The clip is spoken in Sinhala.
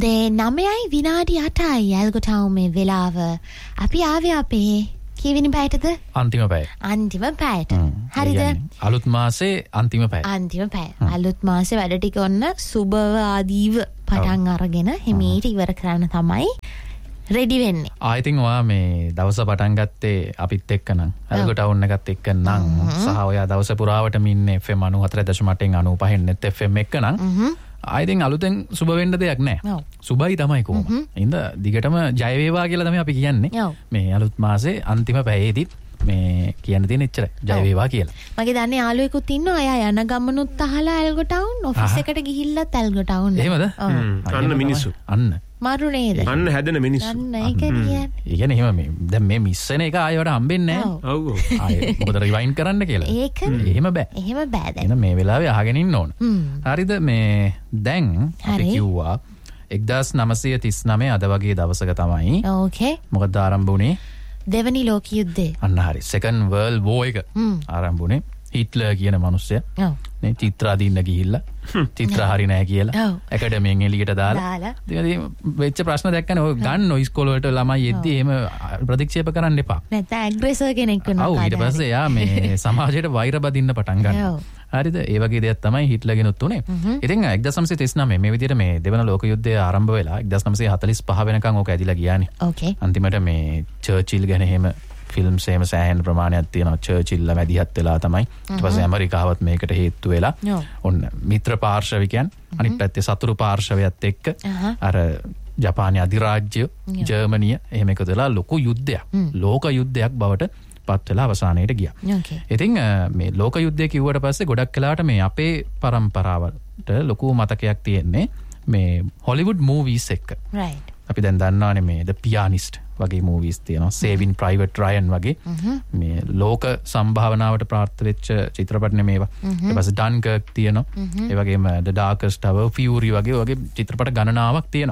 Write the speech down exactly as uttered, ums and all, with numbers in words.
උදේ නවයයි විනාඩි අටයි ඇල්ගොටවුමේ වෙලාව. අපි ආවේ අපේ කීවෙනි පැයටද? අන්තිම පැය. අන්තිම පැයට. හරිද? අලුත් මාසේ අන්තිම පැය. අන්තිම පැය. අලුත් මාසේ වැඩ ටික ඔන්න සුබවාදීව පටන් අරගෙන හිමීට ඉවර කරන්න තමයි රෙඩි වෙන්නේ. ආ ඉතින් ඔයා මේ දවස පටන් ගත්තේ අපිත් එක්ක නම් ඇල්ගොටවුන් එකත් එක්ක නම් සහ ඔයා දවස පුරාවටම ඉන්නේ F M ninety four point eight ninety five net F M එක්ක නම් ආයිතින් අලුතෙන් සුබ වෙන්න දෙයක් නැහැ. සුබයි තමයි කොහොම. ඉතින් දිගටම ජය වේවා කියලා තමයි අපි කියන්නේ. මේ අලුත් මාසේ අන්තිම පැයේදී මේ කියන්න තියෙන එච්චරයි. ජය වේවා කියලා. මගේ දන්නේ යාළුවෙකුත් ඉන්නවා. එයා යන ගමනුත් අහලා ඇල්ගොටවුන් ඔෆිස් එකට ගිහිල්ලත් ඇල්ගොටවුන්. එහෙමද? අන්න මිනිස්සු. අන්න. මාරු නේද? අන්න හැදෙන මිනිස්සු. අන්න ඒක කියන්නේ. ඒ කියන්නේ එහෙම මේ දැන් මේ මිස් වෙන එක ආයෙ වඩා හම්බෙන්නේ නැහැ. ඔව් ඔව්. ආයෙ මොකද රිවයින්ඩ් කරන්න කියලා. ඒක එහෙම බෑ. එහෙම බෑ දැන්. එහෙනම් මේ වෙලාවේ අහගෙන ඉන්න ඕන. හරිද? මේ දැන් අපි කිව්වා එක්දාස් නවසිය තිස් නවය අද වගේ දවසක තමයි. ඕකේ. මොකද ආරම්භ වුණේ? දෙවනි ලෝක යුද්ධය. අන්න හරි. සෙකන්ඩ් වර්ල්ඩ් වෝ එක ආරම්භ වුණේ. හිට්ලර් කියන මිනිස්සයා. ඔව්. නේ චිත්‍ර අදින්න ගිහිල්ලා චිත්‍ර හරි නැහැ කියලා ඇකඩමියෙන් එළියට දාලා. ඉතින් වෙච්ච ප්‍රශ්න දැක්කනේ ඔය ගන්න ඔය ඉස්කෝල වලට ළමයි එද්දි එහෙම ප්‍රතික්ෂේප කරන්න එපා. නැත්නම් ඇග්‍රෙසර් කෙනෙක් වෙනවා. ඔව් ඊට පස්සේ යා මේ සමාජයට වෛර බදින්න පටන් ගන්නවා. හරිද? ඒ වගේ දෙයක් තමයි හිට්ලර්ගෙනුත් උනේ. ඉතින් එක්දාස් නවසිය තිස් නවය මේ විදිහට මේ දෙවන ලෝක යුද්ධය ආරම්භ වෙලා එක්දාස් නවසිය හතළිස් පහ වෙනකන් ඕක ඇදිලා ගියානේ. ඕකේ. අන්තිමට මේ චර්චිල් ගැන එහෙම ෆිල්ම්ස් එහෙම සෑහෙන ප්‍රමාණයක් තියෙනවා. චර්චිල්ලා මැදිහත් වෙලා තමයි ඊට පස්සේ ඇමරිකාවත් මේකට හේතු වෙලා ඔන්න මිත්‍ර පාර්ශවිකයන් අනිත් පැත්තේ සතුරු පාර්ශවයත් එක්ක අර ජපානයේ අධිරාජ්‍ය ජර්මනිය එහෙම එකතු වෙලා ලොකු යුද්ධයක් ලෝක යුද්ධයක් බවට පත් වෙලා අවසානයේට ගියා. ඉතින් මේ ලෝක යුද්ධය කිව්වට පස්සේ ගොඩක් වෙලාවට මේ අපේ පරම්පරාවට ලොකු මතකයක් තියෙන්නේ මේ හොලිවුඩ් මූවීස් එක්ක. රයිට්. අපි දැන් දන්නවනේ මේ The Pianist වගේ මූවීස් තියෙනවා. Saving Private Ryan වගේ මේ ලෝක සම්භාවනාවට ප්‍රාර්ථ වෙච්ච චිත්‍රපටනේ මේවා. ඊට පස්සේ Dunkirk තියෙනවා. ඒ වගේම The Darkest Tower, Fury වගේ වගේ චිත්‍රපට ගණනාවක් තියෙනවා.